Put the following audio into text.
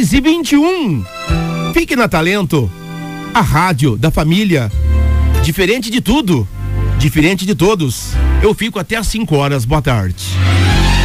6h21. Fique na Talento, a rádio da família. Diferente de tudo, diferente de todos. Eu fico até às 5 horas. Boa tarde.